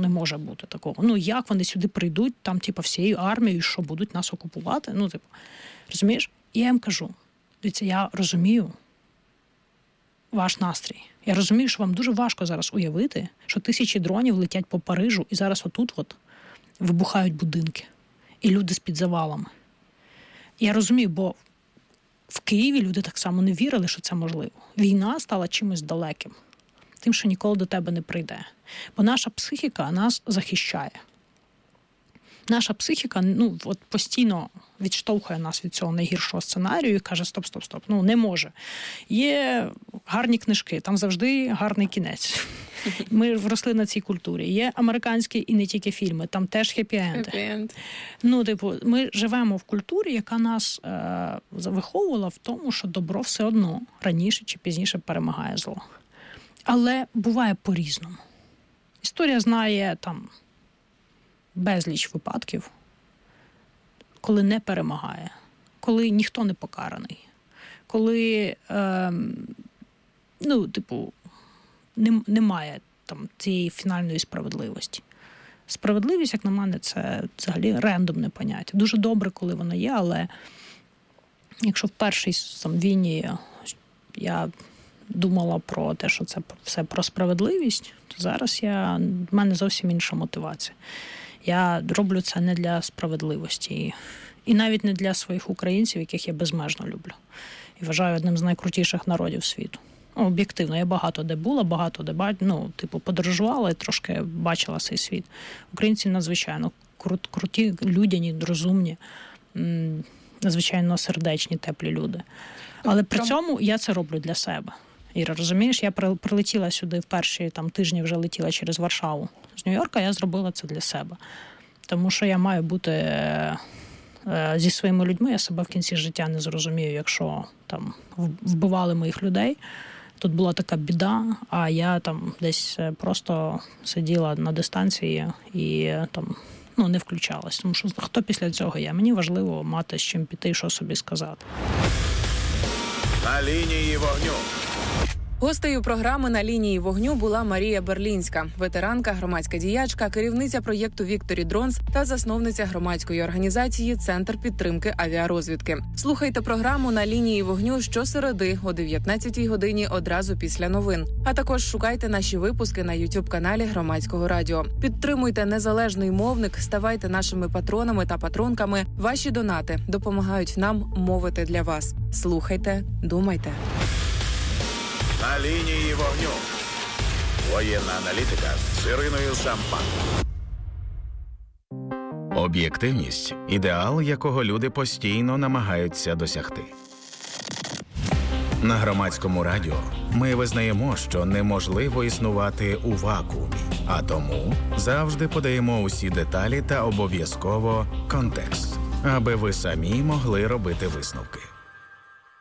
не може бути такого. Як вони сюди прийдуть, там, всією армією, що будуть нас окупувати? Розумієш? І я їм кажу, дивіться, я розумію ваш настрій. Я розумію, що вам дуже важко зараз уявити, що 1000 дронів летять по Парижу і зараз отут вибухають будинки. І люди з-під завалами. Я розумію, бо в Києві люди так само не вірили, що це можливо. Війна стала чимось далеким. Тим, що ніколи до тебе не прийде. Бо наша психіка нас захищає. Наша психіка постійно відштовхує нас від цього найгіршого сценарію і каже, стоп, не може. Є гарні книжки, там завжди гарний кінець. Ми вросли на цій культурі. Є американські і не тільки фільми, там теж хеппі-енди. Ми живемо в культурі, яка нас виховувала в тому, що добро все одно раніше чи пізніше перемагає зло. Але буває по-різному. Історія знає безліч випадків, коли не перемагає, коли ніхто не покараний, коли немає цієї фінальної справедливості. Справедливість, як на мене, це взагалі рандомне поняття. Дуже добре, коли воно є, але якщо в першій війні я думала про те, що це все про справедливість, то зараз в мене зовсім інша мотивація. Я роблю це не для справедливості. І навіть не для своїх українців, яких я безмежно люблю. І вважаю одним з найкрутіших народів світу. Об'єктивно, я багато де була, подорожувала і трошки бачила цей світ. Українці надзвичайно круті, людяні, розумні, надзвичайно сердечні, теплі люди. Але при цьому я це роблю для себе. Іра, розумієш, я прилетіла сюди в перші тижні, вже летіла через Варшаву з Нью-Йорка, я зробила це для себе. Тому що я маю бути зі своїми людьми, я себе в кінці життя не зрозумію, якщо вбивали моїх людей. Тут була така біда, а я десь просто сиділа на дистанції і не включалась. Тому що хто після цього є? Мені важливо мати з чим піти і що собі сказати. На лінії вогню. Гостею програми «На лінії вогню» була Марія Берлінська, ветеранка, громадська діячка, керівниця проєкту «Вікторі Дронс» та засновниця громадської організації «Центр підтримки авіарозвідки». Слухайте програму «На лінії вогню» щосереди о 19-й годині одразу після новин. А також шукайте наші випуски на YouTube-каналі Громадського радіо. Підтримуйте незалежний мовник, ставайте нашими патронами та патронками. Ваші донати допомагають нам мовити для вас. Слухайте, думайте. На лінії вогню. Воєнна аналітика з Іриною Сампан. Об'єктивність – ідеал, якого люди постійно намагаються досягти. На Громадському радіо ми визнаємо, що неможливо існувати у вакуумі, а тому завжди подаємо усі деталі та обов'язково контекст, аби ви самі могли робити висновки.